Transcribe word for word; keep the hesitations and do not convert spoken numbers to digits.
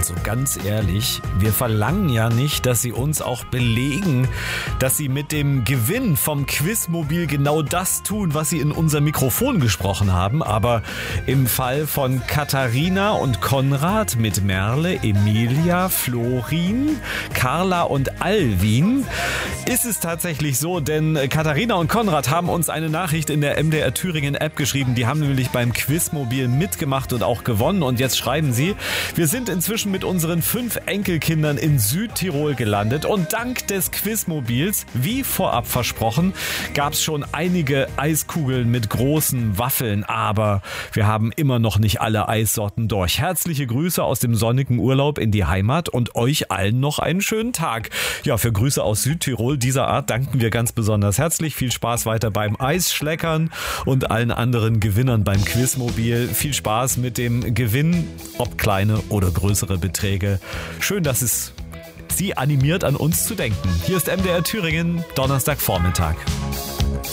Also ganz ehrlich, wir verlangen ja nicht, dass Sie uns auch belegen, dass Sie mit dem Gewinn vom Quizmobil genau das tun, was Sie in unser Mikrofon gesprochen haben. Aber im Fall von Katharina und Konrad mit Merle, Emilia, Florin, Carla und Alwin ist es tatsächlich so, denn Katharina und Konrad haben uns eine Nachricht in der M D R Thüringen App geschrieben. Die haben nämlich beim Quizmobil mitgemacht und auch gewonnen. Und jetzt schreiben sie: Wir sind inzwischen mit unseren fünf Enkelkindern in Südtirol gelandet und dank des Quizmobils, wie vorab versprochen, gab es schon einige Eiskugeln mit großen Waffeln, aber wir haben immer noch nicht alle Eissorten durch. Herzliche Grüße aus dem sonnigen Urlaub in die Heimat und euch allen noch einen schönen Tag. Ja, für Grüße aus Südtirol dieser Art danken wir ganz besonders herzlich. Viel Spaß weiter beim Eisschleckern und allen anderen Gewinnern beim Quizmobil. Viel Spaß mit dem Gewinn, ob kleine oder größere Beträge. Schön, dass es Sie animiert, an uns zu denken. Hier ist M D R Thüringen, Donnerstagvormittag.